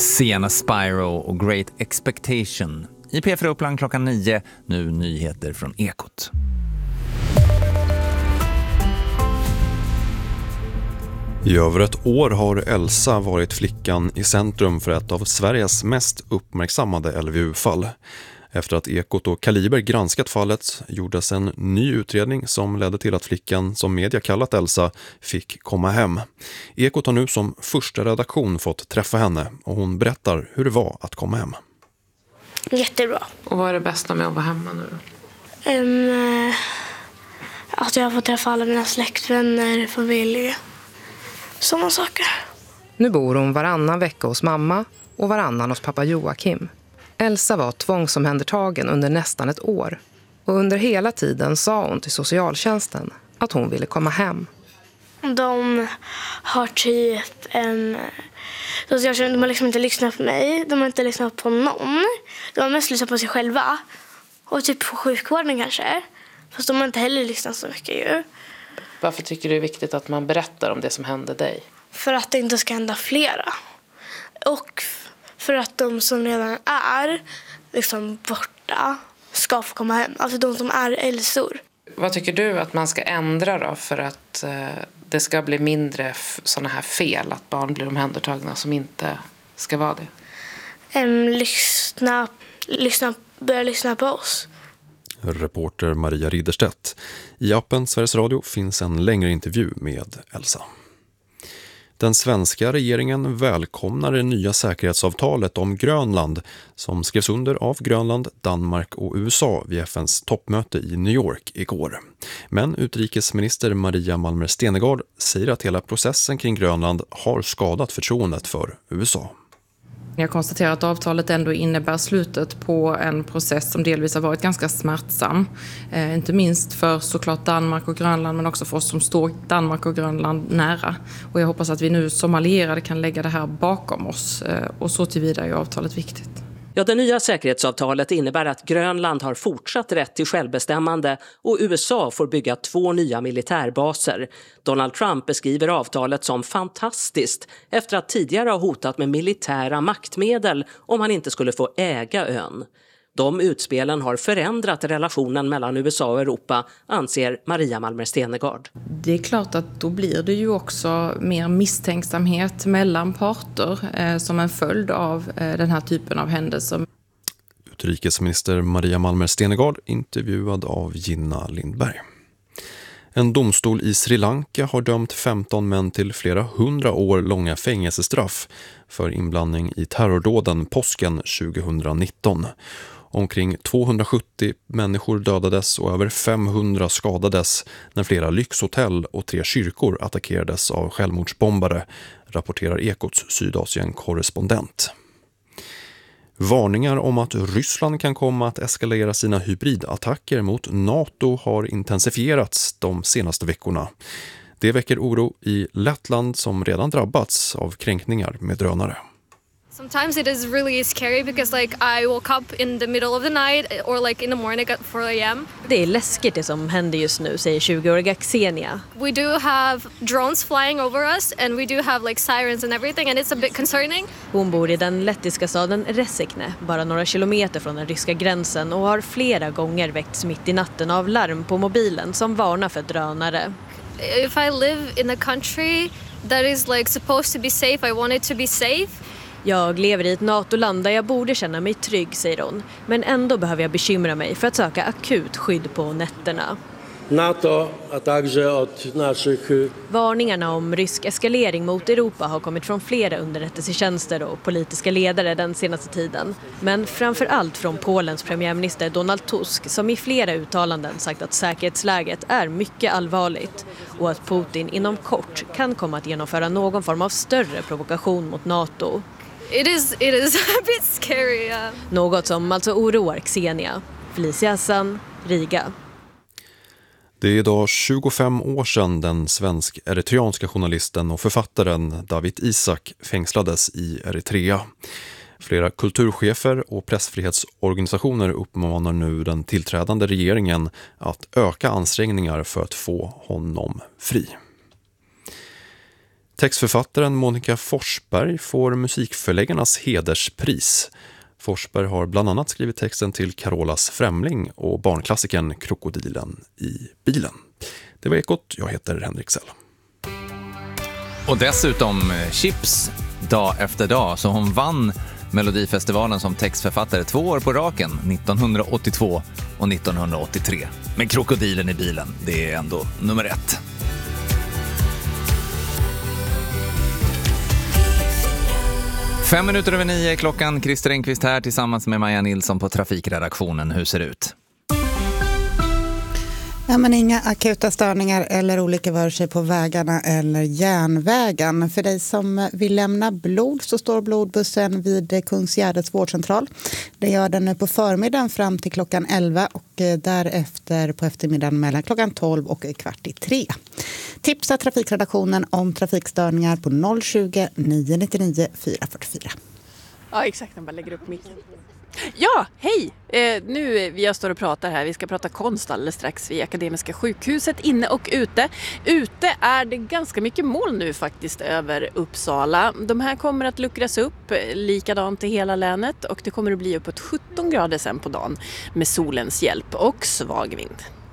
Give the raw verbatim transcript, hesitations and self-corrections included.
Sienna Spyro och Great Expectation. I P fyra Uppland klockan nio, nu nyheter från Ekot. I över ett år har Elsa varit flickan i centrum för ett av Sveriges mest uppmärksammade L V U-fall. Efter att Ekot och Kaliber granskat fallet gjordes en ny utredning som ledde till att flickan, som media kallat Elsa, fick komma hem. Ekot har nu som första redaktion fått träffa henne och hon berättar hur det var att komma hem. Jättebra. Och vad är det bästa med att vara hemma nu då? Um, att jag får träffa alla mina släktvänner, familj, sådana saker. Nu bor hon varannan vecka hos mamma och varannan hos pappa Joakim. Elsa var tvångsomhändertagen under nästan ett år och under hela tiden sa hon till socialtjänsten att hon ville komma hem. De har typ en... Socialtjänsten, de har liksom inte lyssnat på mig, de har inte lyssnat på någon. De har mest lyssnat på sig själva och typ på sjukvården kanske. Fast de har inte heller lyssnat så mycket ju. Varför tycker du det är viktigt att man berättar om det som hände dig? För att det inte ska hända flera. Och för att de som redan är liksom borta ska få komma hem. Alltså de som är Elsor. Vad tycker du att man ska ändra då för att eh, det ska bli mindre f- såna här fel? Att barn blir omhändertagna som inte ska vara det? Um, lyssna, lyssna, börja lyssna på oss. Reporter Maria Ridderstedt. I appen Sveriges Radio finns en längre intervju med Elsa. Den svenska regeringen välkomnar det nya säkerhetsavtalet om Grönland som skrevs under av Grönland, Danmark och U S A vid F N:s toppmöte i New York igår. Men utrikesminister Maria Malmer Stenergard säger att hela processen kring Grönland har skadat förtroendet för U S A. Jag konstaterar att avtalet ändå innebär slutet på en process som delvis har varit ganska smärtsam. Eh, inte minst för såklart Danmark och Grönland, men också för oss som står Danmark och Grönland nära. Och jag hoppas att vi nu som allierade kan lägga det här bakom oss. Eh, och så tillvida är avtalet viktigt. Ja, det nya säkerhetsavtalet innebär att Grönland har fortsatt rätt till självbestämmande och U S A får bygga två nya militärbaser. Donald Trump beskriver avtalet som fantastiskt efter att tidigare ha hotat med militära maktmedel om han inte skulle få äga ön. De utspelen har förändrat relationen mellan U S A och Europa, anser Maria Malmer Stenergard. Det är klart att då blir det ju också mer misstänksamhet mellan parter eh, som en följd av eh, den här typen av händelser. Utrikesminister Maria Malmer Stenergard intervjuad av Gina Lindberg. En domstol i Sri Lanka har dömt femton män till flera hundra år långa fängelsestraff för inblandning i terrordåden påsken tjugonitton. Omkring tvåhundrasjuttio människor dödades och över femhundra skadades när flera lyxhotell och tre kyrkor attackerades av självmordsbombare, rapporterar Ekots Sydasien-korrespondent. Varningar om att Ryssland kan komma att eskalera sina hybridattacker mot NATO har intensifierats de senaste veckorna. Det väcker oro i Lettland som redan drabbats av kränkningar med drönare. Sometimes it is really scary because like I woke up in the middle of the night or like in the morning at four a.m. Det är läskigt det som händer just nu, säger tjugoåriga Xenia. We do have drones flying over us and we do have like sirens and everything and it's a bit concerning. Hon bor i den lettiska staden Resekne, bara några kilometer från den ryska gränsen och har flera gånger väckts mitt i natten av larm på mobilen som varnar för drönare. If I live in a country that is like supposed to be safe, I want it to be safe. Jag lever i ett NATO-land där jag borde känna mig trygg, säger hon. Men ändå behöver jag bekymra mig för att söka akut skydd på nätterna. NATO, a także od naszych... Varningarna om rysk eskalering mot Europa har kommit från flera underrättelsetjänster och politiska ledare den senaste tiden. Men framför allt från Polens premiärminister Donald Tusk som i flera uttalanden sagt att säkerhetsläget är mycket allvarligt och att Putin inom kort kan komma att genomföra någon form av större provokation mot NATO. It is, it is a bit scary. Yeah. Något som alltså oroar Xenia. Felicia Hassan, Riga. Det är idag tjugofem år sedan den svensk-eritreanska journalisten och författaren David Isak fängslades i Eritrea. Flera kulturchefer och pressfrihetsorganisationer uppmanar nu den tillträdande regeringen att öka ansträngningar för att få honom fri. Textförfattaren Monica Forsberg får musikförläggarnas hederspris. Forsberg har bland annat skrivit texten till Carolas Främling och barnklassikern Krokodilen i bilen. Det var Ekot, jag heter Henrik Sell. Och dessutom Chips dag efter dag, så hon vann Melodifestivalen som textförfattare två år på raken, nittonhundraåttiotvå och nittonhundraåttiotre. Men Krokodilen i bilen, det är ändå nummer ett. Fem minuter över nio klockan. Christer Engqvist här tillsammans med Maja Nilsson på trafikredaktionen. Hur ser det ut? Ja, men inga akuta störningar eller olika vare sig på vägarna eller järnvägen. För dig som vill lämna blod så står blodbussen vid Kungsgärdets vårdcentral. Det gör den nu på förmiddagen fram till klockan elva och därefter på eftermiddagen mellan klockan tolv och kvart i tre. Tipsa trafikredaktionen om trafikstörningar på noll tjugo, nio nittionio, fyra fyrtiofyra. Ja, exakt. Jag bara lägger upp micken. Ja, hej! Eh, nu vi står och pratar här. Vi ska prata konst alldeles strax vid Akademiska sjukhuset, inne och ute. Ute är det ganska mycket moln nu faktiskt över Uppsala. De här kommer att luckras upp likadant i hela länet och det kommer att bli uppåt sjutton grader sen på dagen med solens hjälp och svag vind.